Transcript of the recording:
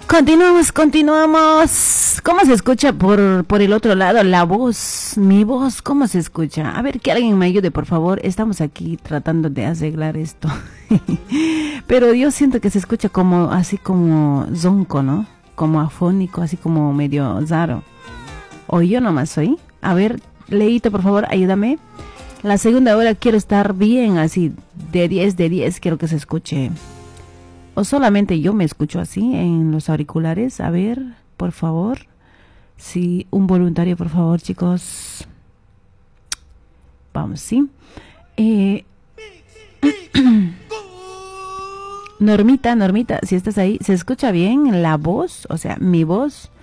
Continuamos. ¿Cómo se escucha por el otro lado la voz? Mi voz, ¿cómo se escucha? A ver, que alguien me ayude, por favor. Estamos aquí tratando de arreglar esto. Pero yo siento que se escucha como, así como zonco, ¿no? Como afónico, así como medio raro. O yo nomás soy. A ver, Leito, por favor, ayúdame. La segunda hora quiero estar bien, así, de 10, quiero que se escuche. O solamente yo me escucho así en los auriculares. A ver, por favor. Sí, un voluntario, por favor, chicos. Vamos, sí. Normita, si estás ahí, ¿se escucha bien la voz? O sea, mi voz.